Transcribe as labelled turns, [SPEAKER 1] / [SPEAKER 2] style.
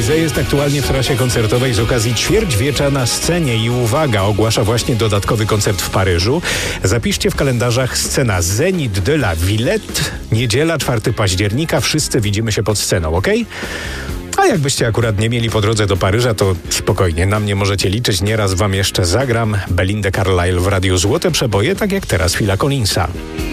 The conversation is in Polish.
[SPEAKER 1] Bizet jest aktualnie w trasie koncertowej z okazji ćwierćwiecza na scenie i uwaga, ogłasza właśnie dodatkowy koncert w Paryżu. Zapiszcie w kalendarzach scena Zénith de la Villette, niedziela 4 października, wszyscy widzimy się pod sceną, okej? A jakbyście akurat nie mieli po drodze do Paryża, to spokojnie, na mnie możecie liczyć, nieraz wam jeszcze zagram Belindę Carlisle w Radiu Złote Przeboje, tak jak teraz Phila Collinsa.